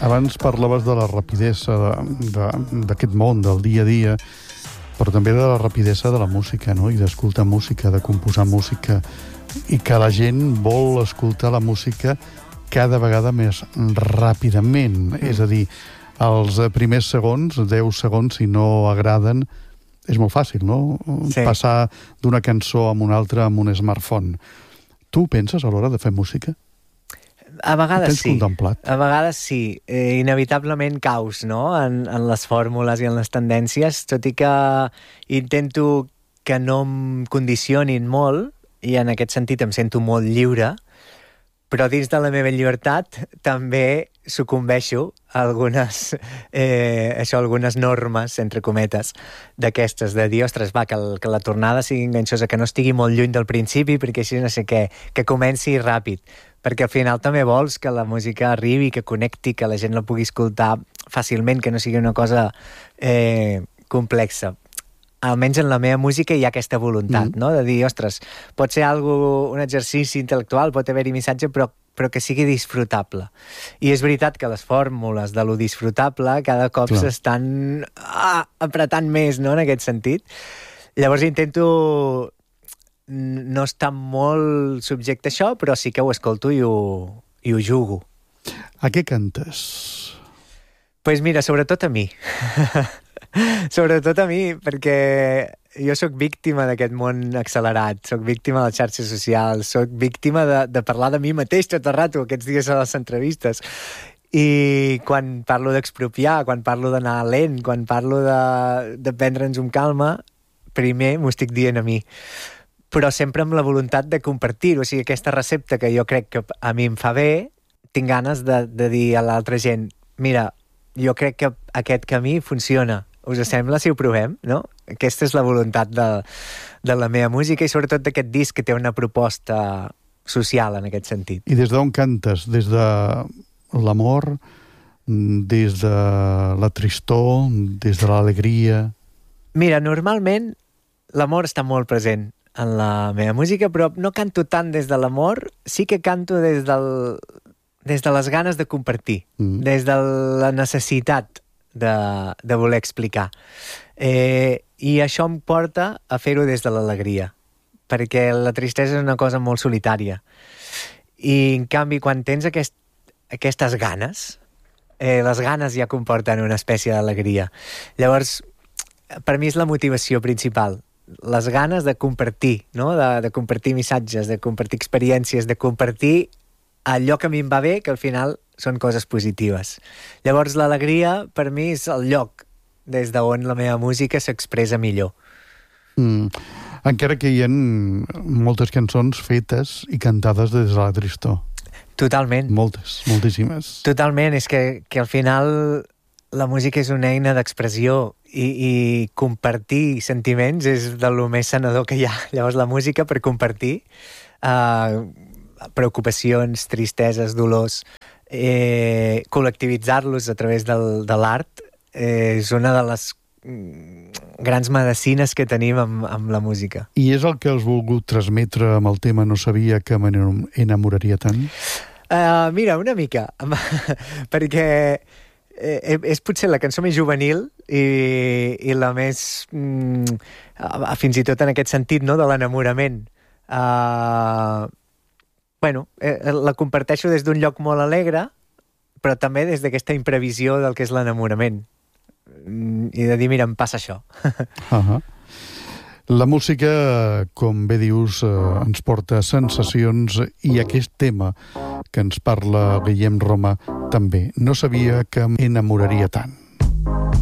Abans parlaves de la rapidesa d'aquest món, del dia a dia, però també de la rapidesa de la música, no? I d'escoltar música, de composar música, i que la gent vol escoltar la música cada vegada més ràpidament. És a dir, els primers segons, 10 segons, si no agraden, és molt fàcil, no? Sí. Passar d'una cançó a una altra amb un smartphone. Tu penses a l'hora de fer música? A vegades Tens contemplat? A vegades sí. Inevitablement caus, no?, en les fórmules i en les tendències, tot i que intento que no em condicionin molt, i en aquest sentit em sento molt lliure, però dins de la meva llibertat també sucumbeixo a algunes normes, entre cometes, d'aquestes, de dir, ostres, va, que la tornada sigui enganxosa, que no estigui molt lluny del principi, perquè així no sé què, que comenci ràpid, perquè al final també vols que la música arribi, que connecti, que la gent la pugui escoltar fàcilment, que no sigui una cosa complexa. Almenys en la meva música hi ha aquesta voluntat, no?, de dir, ostres, pot ser un exercici intel·lectual, pot haver-hi missatge, però que sigui disfrutable. I és veritat que les fórmules de lo disfrutable cada cop s'estan apretant més, no?, en aquest sentit. Llavors intento no estar molt subjecte a això, però sí que ho escolto i ho jugo. A què cantes? Pues mira, sobretot a mi. Sobretot a mi, perquè jo sóc víctima d'aquest món accelerat, sóc víctima de les xarxes socials, sóc víctima de parlar de mi mateix tot el rato, aquests dies a les entrevistes. I quan parlo d'expropiar, quan parlo d'anar lent, quan parlo de prendre'ns un calma, primer m'ho estic dient a mi. Però sempre amb la voluntat de compartir-ho. O sigui, aquesta recepta que jo crec que a mi em fa bé, tinc ganes de dir a l'altra gent, mira, jo crec que aquest camí funciona. Us sembla si ho provem, no? Aquesta és la voluntat de la meva música i sobretot d'aquest disc que té una proposta social en aquest sentit. I des d'on cantes? Des de l'amor? Des de la tristor? Des de l'alegria? Mira, normalment l'amor està molt present en la meva música, però no canto tant des de l'amor, sí que canto des de les ganes de compartir, des de la necessitat de voler explicar. I això em porta a fer-ho des de l'alegria, perquè la tristesa és una cosa molt solitària. I, en canvi, quan tens aquestes ganes, les ganes ja comporten una espècie d'alegria. Llavors, per mi és la motivació principal, les ganes de compartir, no? De compartir missatges, de compartir experiències, de compartir allò que a mi em va bé, que al final són coses positives. Llavors l'alegria per mi és el lloc des d'on la meva música s'expressa millor. Encara que hi ha moltes cançons fetes i cantades des de la tristor. Totalment. Moltes, moltíssimes. Totalment, és que al final la música és una eina d'expressió i compartir sentiments és de lo més sanador que hi ha. Llavors la música per compartir preocupacions, tristeses, dolors, col·lectivitzar-los a través de l'art és una de les grans medecines que tenim amb la música. I és el que has volgut transmetre amb el tema No sabia que m'enamoraria tant? Mira, una mica, perquè és potser la cançó més juvenil i la més fins i tot en aquest sentit, no?, de l'enamorament. La comparteixo des d'un lloc molt alegre, però també des d'aquesta imprevisió del que és l'enamorament. I de dir, mira, em passa això. La música, com bé dius, ens porta sensacions i aquest tema que ens parla Guillem Roma també. No sabia que m'enamoraria tant.